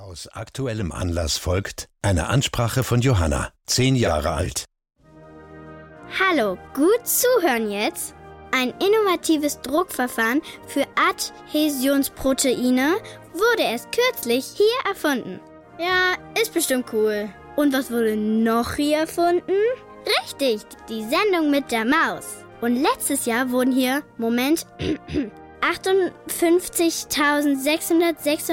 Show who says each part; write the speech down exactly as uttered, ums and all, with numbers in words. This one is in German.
Speaker 1: Aus aktuellem Anlass folgt eine Ansprache von Johanna, zehn Jahre alt.
Speaker 2: Hallo, gut zuhören jetzt. Ein innovatives Druckverfahren für Adhäsionsproteine wurde erst kürzlich hier erfunden. Ja, ist bestimmt cool. Und was wurde noch hier erfunden? Richtig, die Sendung mit der Maus. Und letztes Jahr wurden hier, Moment, achtundfünfzigtausendsechshundertsechsundvierzig